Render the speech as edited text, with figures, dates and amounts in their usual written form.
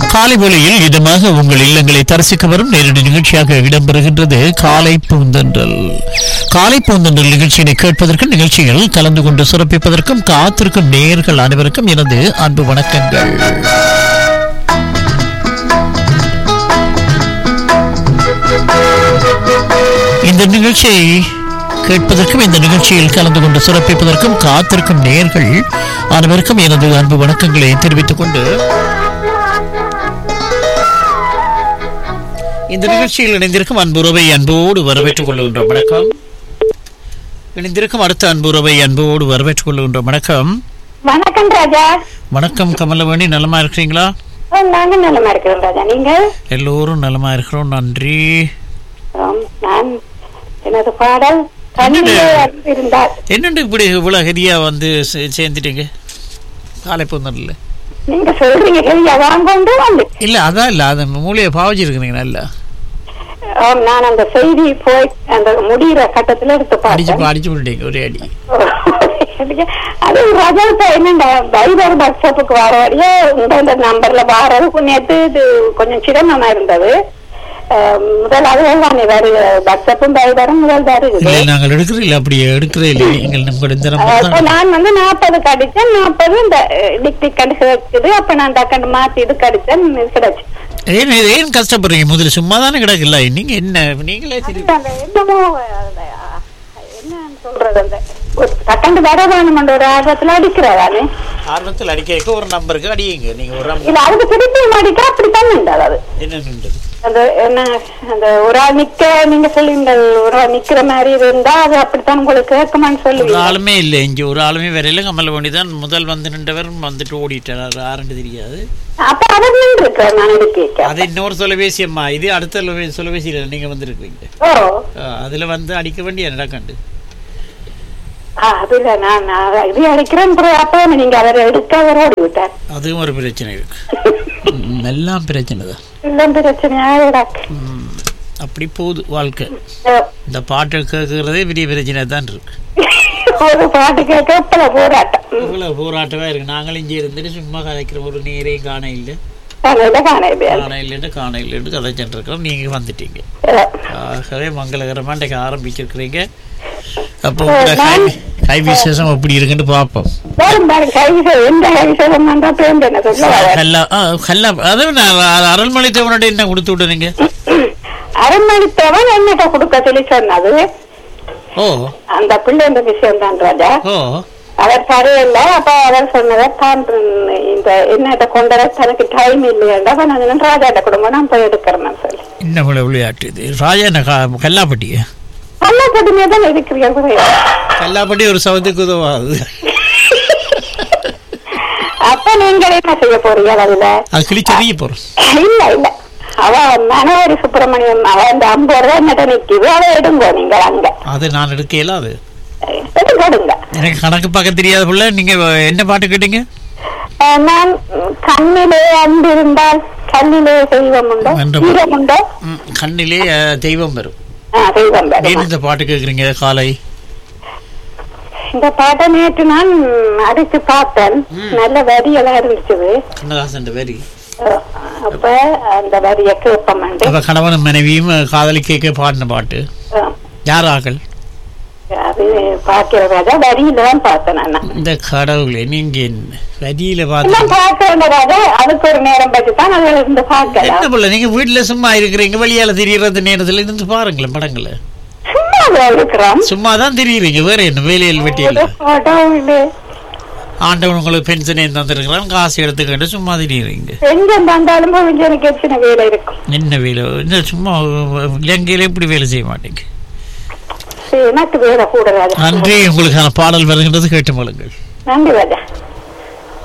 காலை வேளையில் இதமாக உங்கள் இல்லங்களை தரிசிக்க வரும் நேரடி நிகழ்ச்சியாக இடம்பெறுகின்றது காலை பூந்தென்றல். காலை பூந்தென்றல் நிகழ்ச்சியினை கேட்பதற்கு, நிகழ்ச்சியில் கலந்து கொண்டு சிறப்பிப்பதற்கும் காத்திருக்கும் நேயர்கள் அனைவருக்கும் எனது அன்பு வணக்கங்கள். இந்த நிகழ்ச்சியை கேட்பதற்கும், இந்த நிகழ்ச்சியில் கலந்து கொண்டு சிறப்பிப்பதற்கும் காத்திருக்கும் நேயர்கள் அனைவருக்கும் எனது அன்பு வணக்கங்களை தெரிவித்துக் கொண்டு இந்த நிகழ்ச்சியில் இணைந்திருக்கும் அன்புறவை அன்போடு வரவேற்றுக் கொள்கின்ற வணக்கம். இணைந்திருக்கும் அடுத்த அன்புறவை அன்போடு வரவேற்றுக் கொள்கின்ற வணக்கம். வணக்கம் ராஜா. வணக்கம் கமலவேணி, நலமா இருக்கிறீங்களா? நாங்க நலமா இருக்கிறோம் ராஜா. நீங்க? எல்லோரும் நலமா இருக்கிறோம், நன்றி. நான் எனது பாடல் என்னண்டு இப்படி இவ்வளவு ஹெரியா வந்து சேர்ந்துட்டீங்க காலை பூந்தல்ல? நீங்க சொல்றீங்க ஹெரியா வாங்கொண்டு வந்து இல்ல, அதான் இல்ல, அது மூளையை பாவச்சிருக்கிறீங்க நல்லா. நான் அந்த செய்தி போய் அந்த முடிகிற கட்டத்துல எடுத்து அடிச்சு விட்டீங்க ஒரே அடி. அது ராஜா என்னண்ட பைபர் வாட்ஸ்அப்புக்கு வர வரையே இந்த நம்பர்ல வாரது நேற்று இது கொஞ்சம் சிரமமா இருந்தது. முதல் அதுதான் வாட்ஸ்அப்பும் பைபரும் முதல் தான் இருக்குது. நாங்கள் எடுக்கிறீங்க அப்படி எடுக்கிறே இல்லை. நான் வந்து 40 கடிச்சேன், 40 இந்த டிக் கண்டு கிடைக்குது. அப்ப நான் டக்கண்டு மாத்தி இது கடிச்சேன், கிடைச்சு. ஏன் கஷ்டப்படுறீங்க? முதல்ல சும்மா தானே கிடக்குல்ல, நீங்க என்ன நீங்களே என்னமோ என்ன சொல்றது, அந்த டக்கண்டு வர வேணுமென்ற ஒரு ஆர்வத்துல அடிக்கிறதானே. ஆர்வத்தில் அடிக்க ஒரு நம்பருக்கு அடியுங்க நீங்க. ஒரு இல்ல, அதுக்கு திருப்பி அடிக்க அப்படித்தான் உண்டாது. அது என்ன அந்த என்ன அந்த ஒரு ஆள் நிக்க, நீங்க சொல்லுங்க ஒரு ஆள் நிக்கிற மாதிரி இருந்தா அது அப்படித்தான் உங்களுக்கு கேட்குமான்னு சொல்லுவீங்க. ஒரு ஆளுமே இல்ல இங்க, ஒரு ஆளுமே வரையில. கமலவேணி தான் முதல் வந்து நின்றவர், வந்துட்டு ஓடிட்டார், யாருன்னு தெரியாது. அப்ப அதை நின்று நான் எடுக்க அது இன்னொரு தொலைபேசி அம்மா, இது அடுத்த தொலைபேசியில நீங்க வந்துருக்கீங்க. அதுல வந்து அடிக்க வேண்டிய நடக்கண்டு. அதுல நான் இது அடிக்கிறேன், அப்ப நீங்க அவரை எடுக்க அவர் ஓடி விட்டார். அதுவும் ஒரு பிரச்சனை இருக்கு. எல்லாம் பிரச்சனை தான், எல்லாம் பிரச்சனையா அப்படி போகுது வாழ்க்கை. இந்த பாட்டு கேட்கறதே பெரிய பிரச்சனை தான் இருக்கு. ஒரு பாட்டு கேட்க இவ்வளவு போராட்டம், இவ்வளவு போராட்டமா இருக்கு. நாங்களும் இங்கே இருந்துட்டு சும்மா கதைக்கிற ஒரு நேரே காண இல்லை, காண இல்லைன்னு கதைச்சுட்டு இருக்கிறோம். நீங்க வந்துட்டீங்க, ஆகவே மங்களகரமா இன்றைக்கு ஆரம்பிச்சிருக்கிறீங்க. அப்போ கை விசேஷம் எப்படி இருக்குன்னு பாப்போம். அரண்மனை தேவனோட என்ன கொடுத்து விட்டுறீங்க? அரண்மனை தேவன் என்னட்ட கொடுக்க சொல்லி சொன்னது. அந்த பிள்ளை இந்த விஷயம் தான் ராஜா. அவர் சரியில்லை. அப்ப அவர் சொன்னதான் இந்த என்னட்ட கொண்டத தனக்கு டைம் இல்லையா, நான் ராஜாட்ட குடும்பம் நான் போய் எடுக்கிறேன் சொல்லி. என்ன விளையாட்டு இது? ராஜா என்ன கல்லாப்பட்டியா? கல்லாப்பட்டியே தான் இருக்கிறீங்க. கல்லாப்பட்டி ஒரு சவத்துக்கு உதவாது. அப்ப நீங்க என்ன செய்ய போறீங்க? அதுல அது கிழிச்சறிய போறோம். இல்ல இல்ல, அவ மனோரி சுப்பிரமணியம் அவ அந்த 50 ரூபாய் நட்ட நிக்குது, அதை எடுங்க நீங்க. அங்க அது நான் எடுக்கல, அது எடுங்க. எனக்கு கணக்கு பார்க்க தெரியாத புள்ள. நீங்க என்ன பாட்டு கேட்டீங்க? நான் கண்ணிலே அன்பு இருந்தால் கண்ணிலே தெய்வம் உண்டோ, தெய்வம் உண்டோ, கண்ணிலே தெய்வம் வரும். இந்த பாட்டு கேக்குறீங்க காலை? இந்த பாட்டை நேற்று நான் அடிச்சு பார்த்தேன், நல்ல வரியெல்லாம் இருந்துச்சு. கண்ணதாசன் வரி. அப்ப அந்த வரிய கேட்போம். கணவன் மனைவியும் காதலி கேட்க பாடின பாட்டு. யார் ஆக்கள்? அது பாக்கிறதா வரியில தான் பார்த்தேன். இந்த கடவுளே, நீங்க வரியில பாக்கிறதா அதுக்கு ஒரு நேரம் பற்றித்தான் அதுல இருந்து பார்க்கலாம். என்ன போல நீங்க வீட்டுல சும்மா இருக்கிறீங்க, வெளியால தெரியறது நேரத்துல இருந்து பாருங்களேன் படங்களை. சும்மாதான் தெரியுறீங்க, வேற என்ன வேலையில் வெட்டியில. ஆண்டவன் உங்களுக்கு பென்ஷன் தந்துருக்கிறான், காசு எடுத்துக்கிட்டு சும்மா தெரியுறீங்க. என்ன வேலை? என்ன சும்மா இலங்கையில எப்படி வேலை செய்ய மாட்டீங்க? நன்றி. உங்களுக்கான பாடல் வருகின்றது, கேட்டு மொழுங்கள். நன்றி.